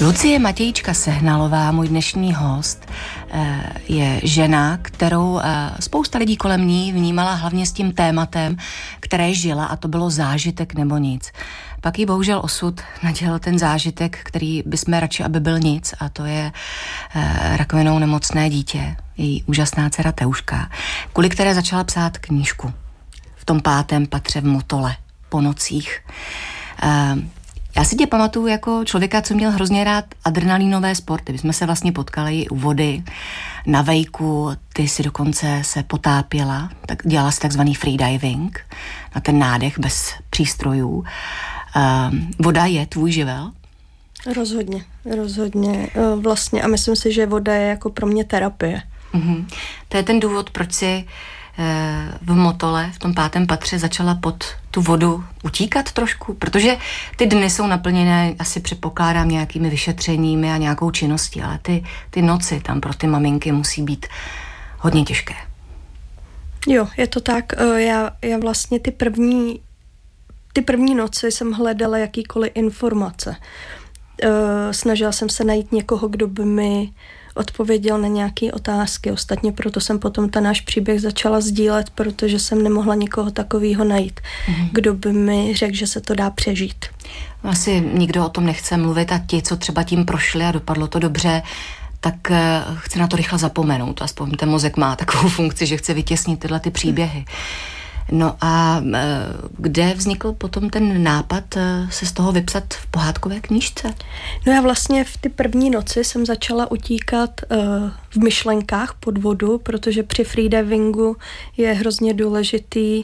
Lucie Matějčka Sehnalová, můj dnešní host, je žena, kterou spousta lidí kolem ní vnímala hlavně s tím tématem, které žila, a to bylo zážitek nebo nic. Pak jí bohužel osud nadělal ten zážitek, který bychom radši, aby byl nic, a to je rakovinou nemocné dítě, její úžasná dcera Teuška, kvůli které začala psát knížku v tom 5. patře v Motole po nocích. Já si tě pamatuju jako člověka, co měl hrozně rád adrenalínové sporty. My jsme se vlastně potkali u vody, na vejku, ty si dokonce se potápěla, tak dělala si takzvaný freediving, na ten nádech bez přístrojů. Voda je tvůj živel? Rozhodně vlastně, a myslím si, že voda je jako pro mě terapie. Mm-hmm. To je ten důvod, proč si v Motole, v tom 5. patře začala pod tu vodu utíkat trošku, protože ty dny jsou naplněné, asi předpokládám, nějakými vyšetřeními a nějakou činností, ale ty noci tam pro ty maminky musí být hodně těžké. Jo, je to tak. Já vlastně ty první noci jsem hledala jakýkoliv informace. Snažila jsem se najít někoho, kdo by mi odpověděl na nějaké otázky. Ostatně proto jsem potom ten náš příběh začala sdílet, protože jsem nemohla nikoho takového najít, kdo by mi řekl, že se to dá přežít. Asi nikdo o tom nechce mluvit a ti, co třeba tím prošli a dopadlo to dobře, tak chce na to rychle zapomenout. Aspoň ten mozek má takovou funkci, že chce vytěsnit tyhle ty příběhy. No a kde vznikl potom ten nápad se z toho vypsat v pohádkové knížce? No já vlastně v ty první noci jsem začala utíkat v myšlenkách pod vodu, protože při freedivingu je hrozně důležitý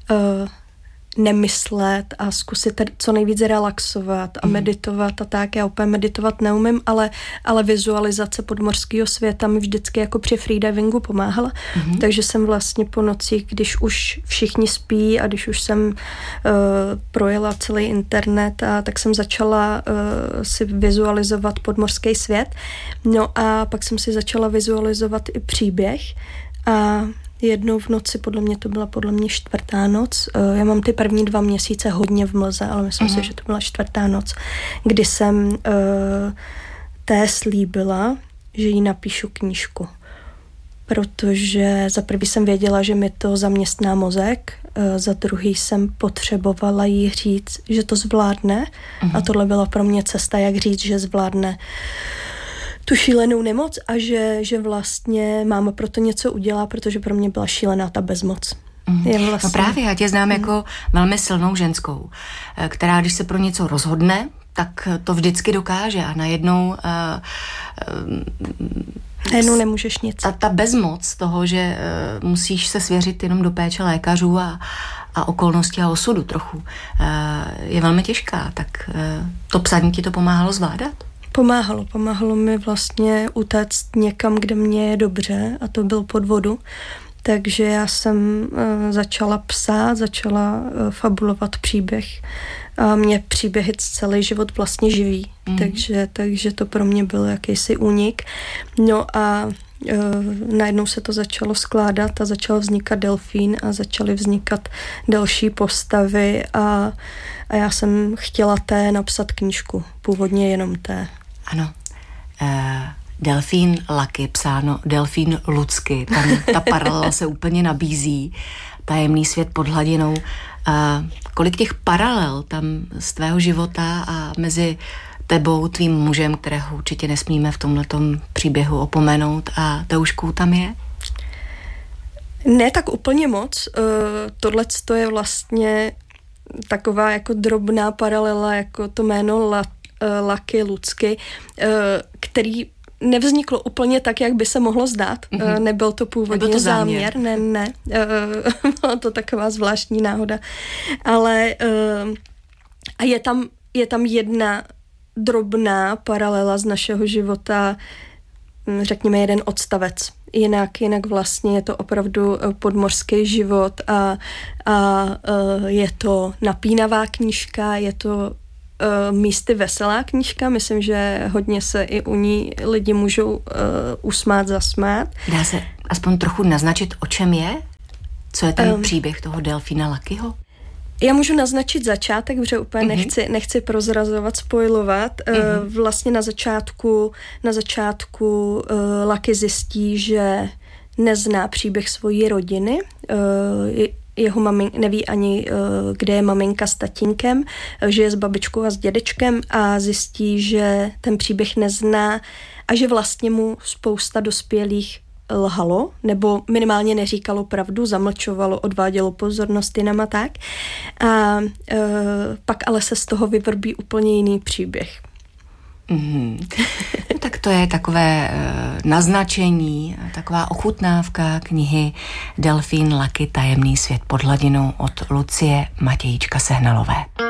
nemyslet a zkusit co nejvíc relaxovat a meditovat a tak. Já úplně meditovat neumím, ale vizualizace podmořského světa mi vždycky jako při freedivingu pomáhala. Takže jsem vlastně po nocích, když už všichni spí a když už jsem projela celý internet, tak jsem začala si vizualizovat podmořský svět. No a pak jsem si začala vizualizovat i příběh a jednou v noci, to byla podle mě 4. noc. Já mám ty první 2 měsíce hodně v mlze, ale myslím si, že to byla 4. noc, kdy jsem té slíbila, že jí napíšu knížku. Protože za prvý jsem věděla, že mi to zaměstná mozek, za druhý jsem potřebovala jí říct, že to zvládne, a tohle byla pro mě cesta, jak říct, že zvládne tu šílenou nemoc a že vlastně máma pro to něco udělá, protože pro mě byla šílená ta bezmoc. Vlastně... No právě, já tě znám jako velmi silnou ženskou, která když se pro něco rozhodne, tak to vždycky dokáže a najednou nemůžeš nic. Ta bezmoc toho, že musíš se svěřit jenom do péče lékařů a okolností a osudu trochu, je velmi těžká, tak to psaní ti to pomáhalo zvládat? Pomáhalo mi vlastně utéct někam, kde mě je dobře, a to byl pod vodu. Takže já jsem začala psát, začala fabulovat příběh. A mě příběhy celý život vlastně živí. Takže to pro mě byl jakýsi únik. No a najednou se to začalo skládat a začal vznikat delfín a začaly vznikat další postavy a já jsem chtěla napsat knížku. Původně jenom Ano. Delfín Lucky, psáno Delfín Lucky. Tam ta paralela se úplně nabízí. Tajemný svět pod hladinou. Kolik těch paralel tam z tvého života a mezi tebou, tvým mužem, kterého určitě nesmíme v tomhletom příběhu opomenout, a Teuškou tam je? Ne tak úplně moc. Tohleto je vlastně taková jako drobná paralela, jako to jméno Lucky, Lucky, který nevzniklo úplně tak, jak by se mohlo zdát. Nebyl to původně záměr. Ne. Byla to taková zvláštní náhoda. Ale a je tam jedna drobná paralela z našeho života, řekněme jeden odstavec. Jinak vlastně je to opravdu podmořský život a je to napínavá knížka, je to místy veselá knížka. Myslím, že hodně se i u ní lidi můžou usmát, zasmát. Dá se aspoň trochu naznačit, o čem je? Co je ten příběh toho delfína Luckyho? Já můžu naznačit začátek, protože úplně nechci prozrazovat, spoilovat. Vlastně na začátku Lucky zjistí, že nezná příběh svojí rodiny. Jeho neví ani, kde je maminka s tatínkem, že je s babičkou a s dědečkem a zjistí, že ten příběh nezná a že vlastně mu spousta dospělých lhalo, nebo minimálně neříkalo pravdu, zamlčovalo, odvádělo pozornost jinam a tak. A pak ale se z toho vyvrbí úplně jiný příběh. No, tak to je takové naznačení, taková ochutnávka knihy Delfín Lucky tajemný svět pod hladinou od Lucie Matějíčka Sehnalové.